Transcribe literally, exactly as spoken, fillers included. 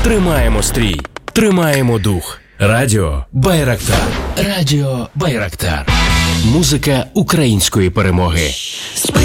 Тримаємо стрій, тримаємо дух. Радіо Байрактар. Радіо Байрактар. Музика української перемоги. Спи